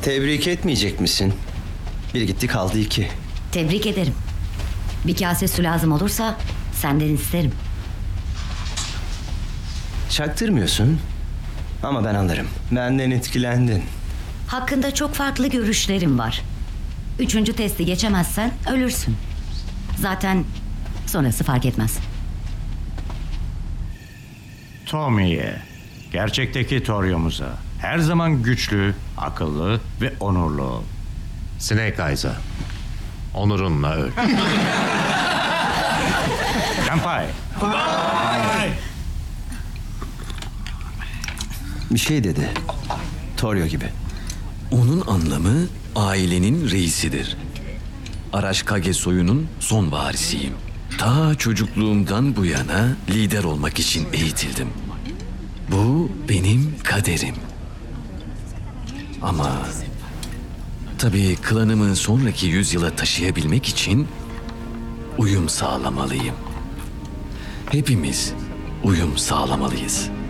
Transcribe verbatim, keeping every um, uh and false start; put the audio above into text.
Tebrik etmeyecek misin? Bir gitti kaldı iki. Tebrik ederim. Bir kase su lazım olursa senden isterim. Çaktırmıyorsun. Ama ben anlarım. Benden etkilendin. Hakkında çok farklı görüşlerim var. Üçüncü testi geçemezsen ölürsün. Zaten sonrası fark etmez. Tommy'ye, gerçekteki Torium'uza her zaman güçlü, akıllı ve onurlu ol. Snake Eyes'a. Onurunla öl. Senpai. Bir şey dedi. Torio gibi. Onun anlamı ailenin reisidir. Arashkage soyunun son varisiyim. Ta çocukluğumdan bu yana lider olmak için eğitildim. Bu benim kaderim. Ama tabii klanımı sonraki yüzyıla taşıyabilmek için uyum sağlamalıyım. Hepimiz uyum sağlamalıyız.